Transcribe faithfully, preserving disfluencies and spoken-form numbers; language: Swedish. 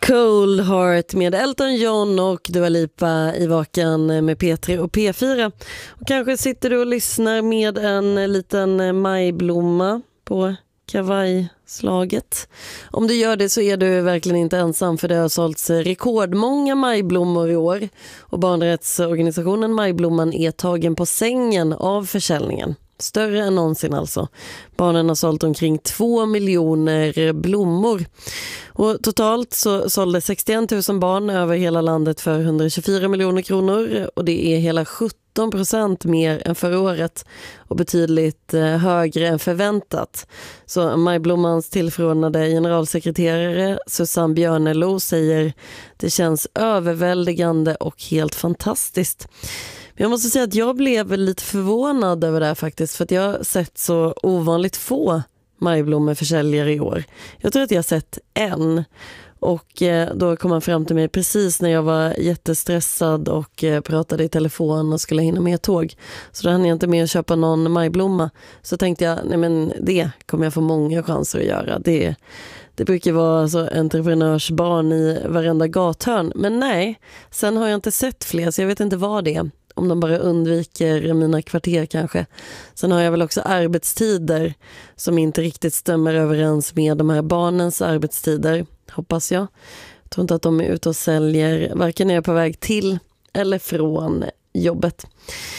Cold Heart med Elton John och Dua Lipa i Vakan med P tre och P fyra. Och kanske sitter du och lyssnar med en liten majblomma på kavajslaget. Om du gör det så är du verkligen inte ensam, för det har sålts rekordmånga majblommor i år. Och barnrättsorganisationen Majblomman är tagen på sängen av försäljningen. Större än någonsin alltså. Barnen har sålt omkring två miljoner blommor. Och totalt så sålde sextioen tusen barn över hela landet för hundratjugofyra miljoner kronor. Och det är hela sjutton procent mer än förra året. Och betydligt högre än förväntat. Så Majblommans tillförordnade generalsekreterare Susanne Björnelo säger: det känns överväldigande och helt fantastiskt. Jag måste säga att jag blev lite förvånad över det här faktiskt, för att jag har sett så ovanligt få majblommeförsäljare i år. Jag tror att jag har sett en, och då kom han fram till mig precis när jag var jättestressad och pratade i telefon och skulle hinna med tåg. Så då hann jag inte med att köpa någon majblomma. Så tänkte jag, nej men det kommer jag få många chanser att göra. Det, det brukar vara så entreprenörsbarn i varenda gathörn. Men nej, sen har jag inte sett fler, så jag vet inte vad det är. Om de bara undviker mina kvarter kanske. Sen har jag väl också arbetstider som inte riktigt stämmer överens med de här barnens arbetstider, hoppas jag. Jag tror inte att de är ute och säljer, varken när jag är på väg till eller från jobbet.